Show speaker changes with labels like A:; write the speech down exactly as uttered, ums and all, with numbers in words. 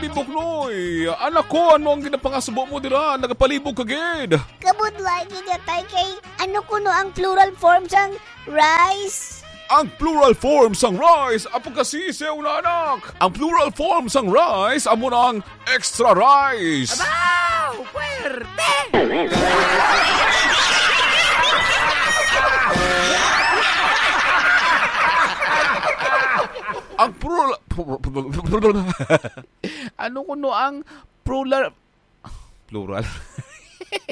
A: nagapalibok noy. Anak ko, ano ang ginapangasubo mo dira? Nagapalibok kagid.
B: Kabudlay niya tay kay ano kuno ang plural form sang rice?
A: Ang plural form sang rice, apo kasi siya una anak. Ang plural form sang rice, amo na ang extra rice.
C: Abaw! Puwerte!
A: Ang plural... ano kuno ang plural... Plural?